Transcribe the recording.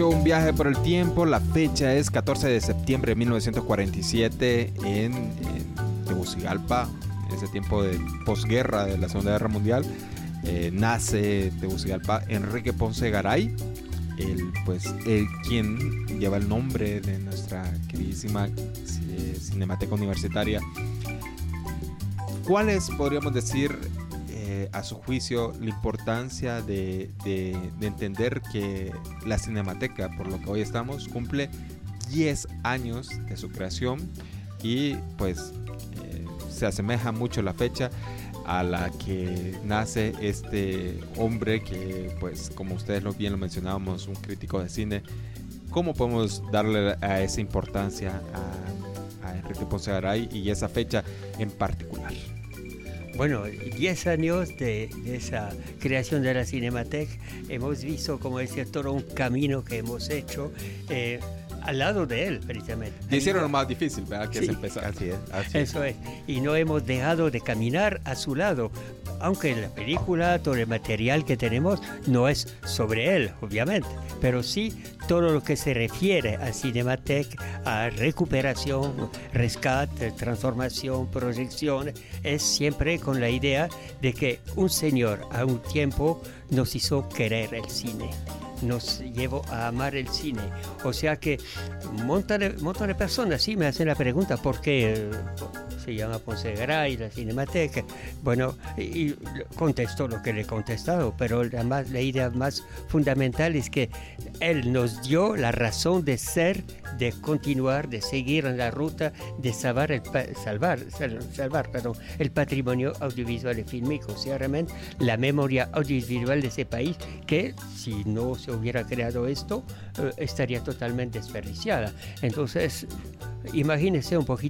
Un viaje por el tiempo, la fecha es 14 de septiembre de 1947 en Tegucigalpa, en ese tiempo de posguerra de la Segunda Guerra Mundial. Nace en Tegucigalpa Enrique Ponce Garay, quien lleva el nombre de nuestra queridísima Cinemateca Universitaria. ¿Cuáles podríamos decir, a su juicio, la importancia de entender que la Cinemateca, por lo que hoy estamos, cumple 10 años de su creación y pues se asemeja mucho la fecha a la que nace este hombre que, pues, como ustedes bien lo mencionábamos, un crítico de cine? ¿Cómo podemos darle a esa importancia a Enrique Ponce Garay y esa fecha en particular? Bueno, 10 años de esa creación de la Cinemateca, hemos visto, como decía, todo un camino que hemos hecho al lado de él, precisamente. Y hicieron lo más difícil, ¿verdad? Que sí, es empezar. Así es. Eso es. Y no hemos dejado de caminar a su lado. Aunque en la película, todo el material que tenemos no es sobre él, obviamente, pero sí todo lo que se refiere a Cinemateca, a recuperación, rescate, transformación, proyección, es siempre con la idea de que un señor a un tiempo nos hizo querer el cine, nos llevó a amar el cine. O sea que un montón de personas sí me hacen la pregunta ¿por qué se llama Ponce Garay, la Cinemateca? Bueno, y contesto lo que le he contestado, pero la idea más fundamental es que él nos dio la razón de ser, de continuar, de seguir en la ruta, de salvar el patrimonio audiovisual y fílmico, realmente la memoria audiovisual de ese país, que si no se hubiera creado esto, estaría totalmente desperdiciada. Entonces, imagínense un poquito